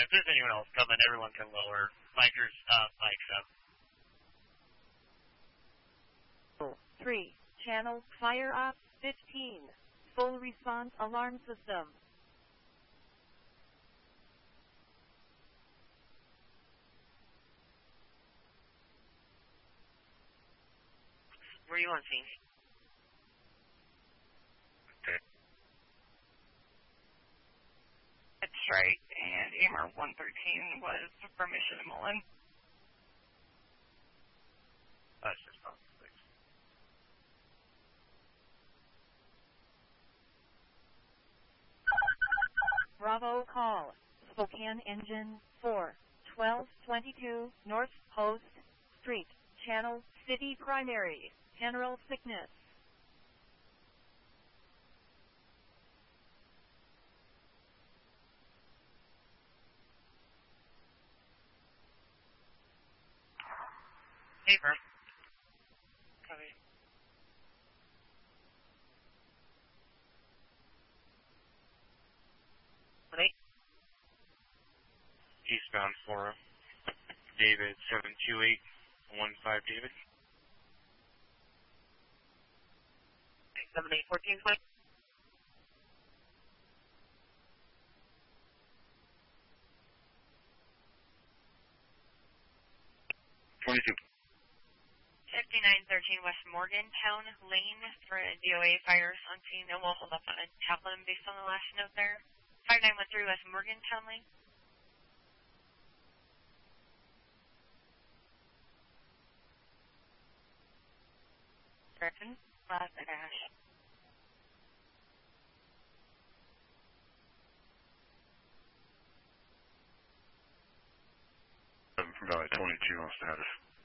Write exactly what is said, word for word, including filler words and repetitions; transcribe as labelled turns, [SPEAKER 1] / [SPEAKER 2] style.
[SPEAKER 1] if there's anyone else coming, everyone can lower micers, uh, mics up.
[SPEAKER 2] three. Channel Fire Ops fifteen. Full response alarm system.
[SPEAKER 3] Where are you on scene?
[SPEAKER 1] Okay.
[SPEAKER 3] That's right, and A M R one thirteen was from Mission Mullen.
[SPEAKER 1] That's just fine. Thanks.
[SPEAKER 2] Bravo call. Spokane Engine four. twelve twenty-two North Post Street. Channel City Primary. General sickness.
[SPEAKER 3] Paper. Copy. Wait.
[SPEAKER 4] Eastbound four. David seven two eight one five David.
[SPEAKER 3] seven eight fourteen, Mike.
[SPEAKER 4] twenty-two.
[SPEAKER 3] fifty-nine thirteen West Morgantown Lane for a D O A fires on scene, and we'll hold up on a Taplin based on the last note there. five nine one three West Morgantown Lane. Direction, last dash.
[SPEAKER 4] From Valley twenty-two on status.